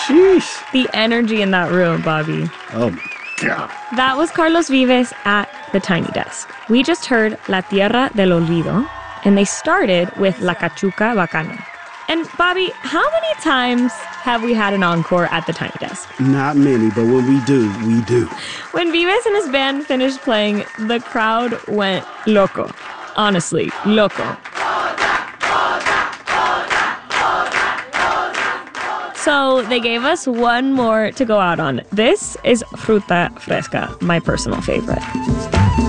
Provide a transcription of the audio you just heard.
Sheesh. The energy in that room, Bobby. Oh, my God. That was Carlos Vives at the Tiny Desk. We just heard La Tierra del Olvido, and they started with La Cachuca Bacana. And Bobby, how many times have we had an encore at the Tiny Desk? Not many, but when we do, we do. When Vives and his band finished playing, the crowd went loco. Honestly, loco. So they gave us one more to go out on. This is Fruta Fresca, my personal favorite.